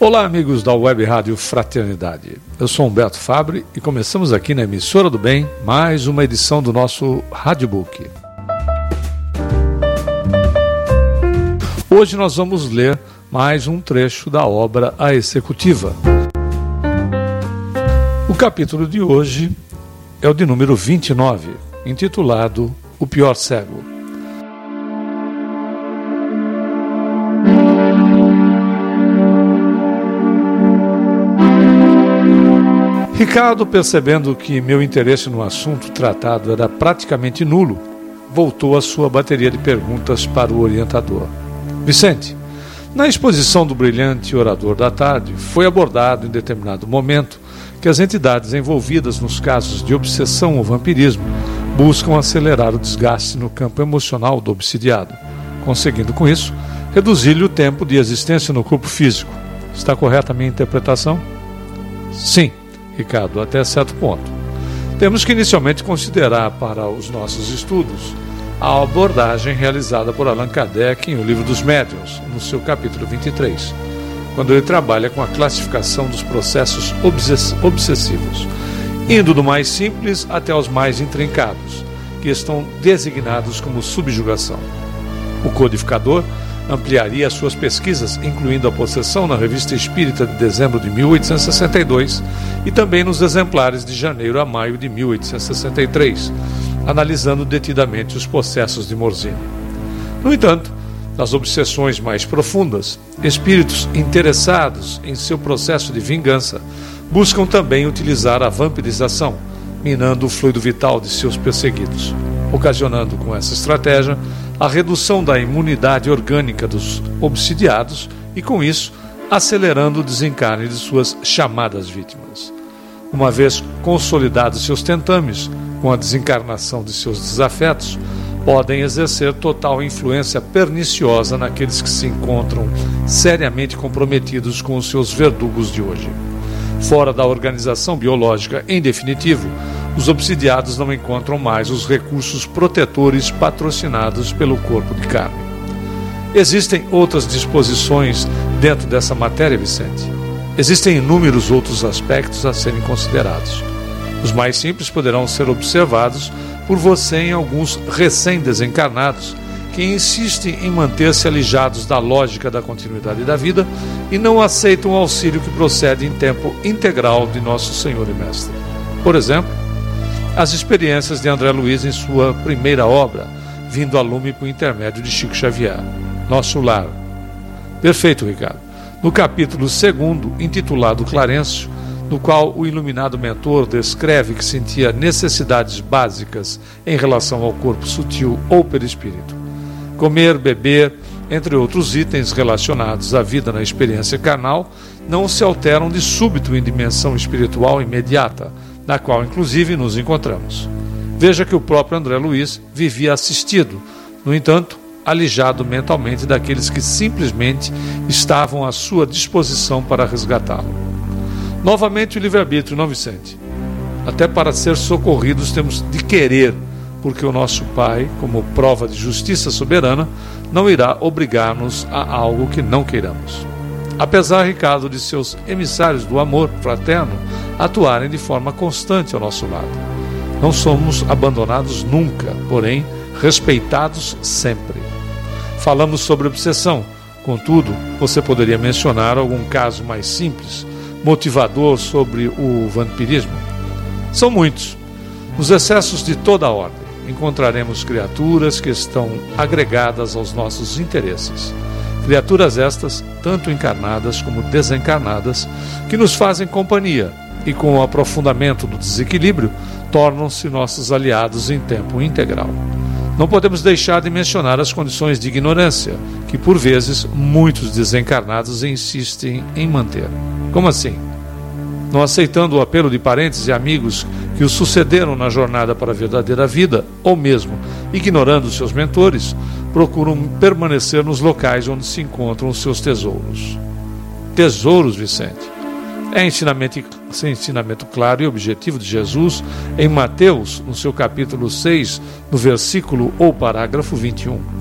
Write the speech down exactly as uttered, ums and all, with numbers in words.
Olá, amigos da Web Rádio Fraternidade. Eu sou Humberto Fabre e começamos aqui na Emissora do Bem mais uma edição do nosso Radiobook. Hoje nós vamos ler mais um trecho da obra A Executiva. O capítulo de hoje é o de número vinte e nove, intitulado O Pior Cego. Ricardo, percebendo que meu interesse no assunto tratado era praticamente nulo, voltou à sua bateria de perguntas para o orientador. Vicente, na exposição do brilhante orador da tarde, foi abordado em determinado momento que as entidades envolvidas nos casos de obsessão ou vampirismo buscam acelerar o desgaste no campo emocional do obsidiado, conseguindo com isso reduzir-lhe o tempo de existência no corpo físico. Está correta a minha interpretação? Sim, Ricardo, até certo ponto. Temos que inicialmente considerar para os nossos estudos a abordagem realizada por Allan Kardec em O Livro dos Médiuns, no seu capítulo vinte e três, quando ele trabalha com a classificação dos processos obsess- obsessivos, indo do mais simples até os mais intrincados, que estão designados como subjugação. O codificador ampliaria as suas pesquisas, incluindo a possessão na Revista Espírita de dezembro de mil oitocentos e sessenta e dois e também nos exemplares de janeiro a maio de mil oitocentos e sessenta e três, analisando detidamente os processos de Morzine. No entanto, nas obsessões mais profundas, espíritos interessados em seu processo de vingança buscam também utilizar a vampirização, minando o fluido vital de seus perseguidos, ocasionando com essa estratégia a redução da imunidade orgânica dos obsidiados e, com isso, acelerando o desencarne de suas chamadas vítimas. Uma vez consolidados seus tentames, com a desencarnação de seus desafetos, podem exercer total influência perniciosa naqueles que se encontram seriamente comprometidos com os seus verdugos de hoje. Fora da organização biológica, em definitivo, os obsidiados não encontram mais os recursos protetores patrocinados pelo corpo de carne. Existem outras disposições dentro dessa matéria, Vicente? Existem inúmeros outros aspectos a serem considerados. Os mais simples poderão ser observados por você em alguns recém-desencarnados que insistem em manter-se alijados da lógica da continuidade da vida e não aceitam o auxílio que procede em tempo integral de Nosso Senhor e Mestre. Por exemplo, as experiências de André Luiz em sua primeira obra, vindo a lume por intermédio de Chico Xavier, Nosso Lar. Perfeito, Ricardo. No capítulo segundo, intitulado Clarencio, no qual o iluminado mentor descreve que sentia necessidades básicas em relação ao corpo sutil ou perispírito. Comer, beber, entre outros itens relacionados à vida na experiência carnal, não se alteram de súbito em dimensão espiritual imediata, na qual inclusive nos encontramos. Veja que o próprio André Luiz vivia assistido, no entanto, alijado mentalmente daqueles que simplesmente estavam à sua disposição para resgatá-lo. Novamente o livre-arbítrio, não, Vicente? Até para ser socorridos temos de querer, porque o nosso Pai, como prova de justiça soberana, não irá obrigar-nos a algo que não queiramos. Apesar, Ricardo, de seus emissários do amor fraterno atuarem de forma constante ao nosso lado. Não somos abandonados nunca, porém, respeitados sempre. Falamos sobre obsessão, contudo, você poderia mencionar algum caso mais simples, motivador sobre o vampirismo? São muitos. Nos excessos de toda a ordem, encontraremos criaturas que estão agregadas aos nossos interesses. Criaturas estas, tanto encarnadas como desencarnadas, que nos fazem companhia e, com o aprofundamento do desequilíbrio, tornam-se nossos aliados em tempo integral. Não podemos deixar de mencionar as condições de ignorância, que por vezes muitos desencarnados insistem em manter. Como assim? Não aceitando o apelo de parentes e amigos que os sucederam na jornada para a verdadeira vida, ou mesmo ignorando seus mentores, procuram permanecer nos locais onde se encontram os seus tesouros. Tesouros, Vicente? É ensinamento, é ensinamento claro e objetivo de Jesus em Mateus, no seu capítulo seis, no versículo ou parágrafo vinte e um.